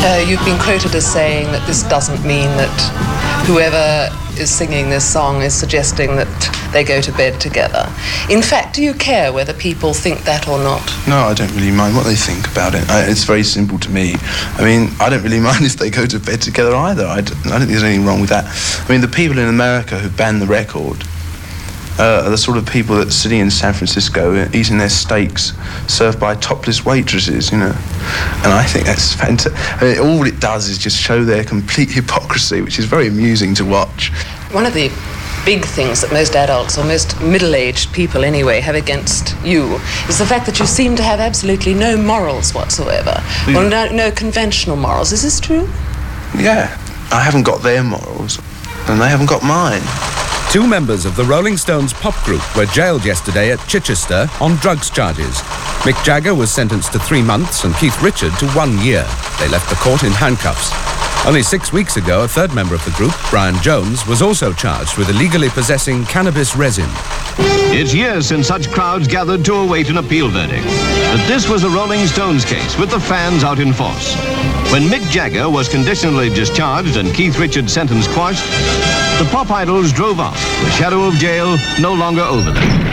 You've been quoted as saying that this doesn't mean that whoever is singing this song is suggesting that they go to bed together. In fact, do you care whether people think that or not? No, I don't really mind what they think about it. It's very simple to me. I mean, I don't really mind if they go to bed together either. I don't think there's anything wrong with that. I mean, the people in America who banned the record are the sort of people that are sitting in San Francisco eating their steaks served by topless waitresses, you know. And I think that's fantastic. I mean, all it does is just show their complete hypocrisy, which is very amusing to watch. One of the big things that most adults, or most middle-aged people anyway, have against you is the fact that you seem to have absolutely no morals whatsoever, or no conventional morals. Is this true? Yeah. I haven't got their morals, and they haven't got mine. Two members of the Rolling Stones pop group were jailed yesterday at Chichester on drugs charges. Mick Jagger was sentenced to 3 months and Keith Richards to 1 year. They left the court in handcuffs. Only 6 weeks ago, a third member of the group, Brian Jones, was also charged with illegally possessing cannabis resin. It's years since such crowds gathered to await an appeal verdict. But this was the Rolling Stones case, with the fans out in force. When Mick Jagger was conditionally discharged and Keith Richards' sentence quashed, the pop idols drove off, the shadow of jail no longer over them.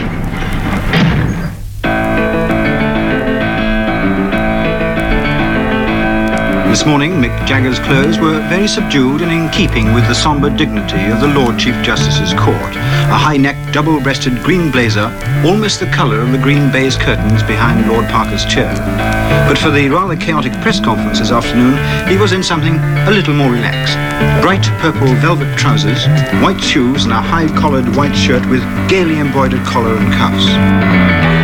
This morning, Mick Jagger's clothes were very subdued and in keeping with the sombre dignity of the Lord Chief Justice's court. A high-necked, double-breasted green blazer, almost the colour of the green baize curtains behind Lord Parker's chair. But for the rather chaotic press conference this afternoon, he was in something a little more relaxed. Bright purple velvet trousers, white shoes and a high-collared white shirt with gaily embroidered collar and cuffs.